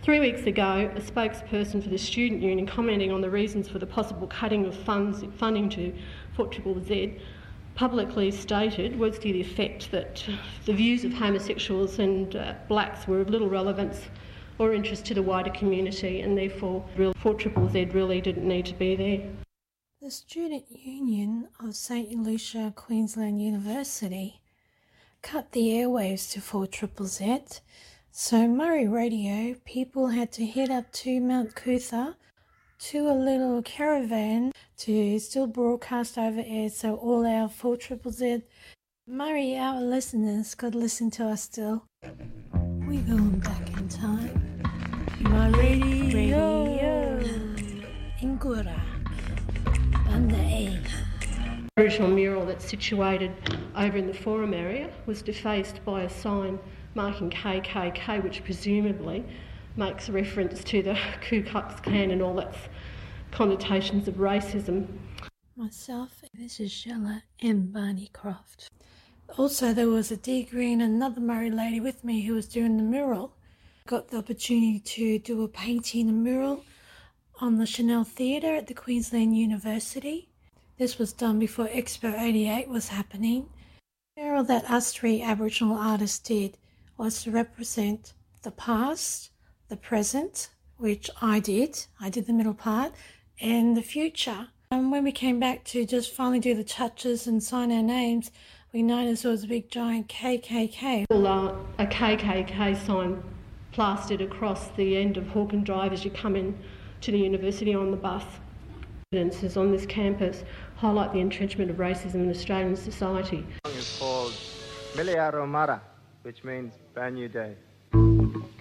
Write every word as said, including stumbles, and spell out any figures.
Three weeks ago, a spokesperson for the Student Union, commenting on the reasons for the possible cutting of funds, funding to four Z Z Z, publicly stated words to the effect that the views of homosexuals and uh, blacks were of little relevance or interest to the wider community, and therefore four Z Z Z really didn't need to be there. The Student Union of St Lucia Queensland University cut the airwaves to four Z Z Z, so Murray Radio people had to head up to Mount Cootha to a little caravan to still broadcast over air, so all our four Z Z Z Murray, our listeners, could listen to us still. We're going back in time. Murray Radio. Ingura. Banda A. The original mural that's situated over in the forum area was defaced by a sign marking K K K, which presumably makes reference to the Ku Klux Klan and all its connotations of racism. Myself, this is Shella and Barney Croft. Also, there was a Dee Green, another Murray lady with me who was doing the mural. Got the opportunity to do a painting, a mural on the Chanel Theatre at the Queensland University. This was done before Expo eighty-eight was happening. The mural that us three Aboriginal artists did was to represent the past, the present, which I did, I did the middle part, and the future. And when we came back to just finally do the touches and sign our names, we noticed there was a big giant K K K. Well, uh, a K K K sign plastered across the end of Hawken Drive as you come in to the university on the bus. Evidences on this campus highlight the entrenchment of racism in Australian society. The song is called Miliaro Mara, which means Brand New Day.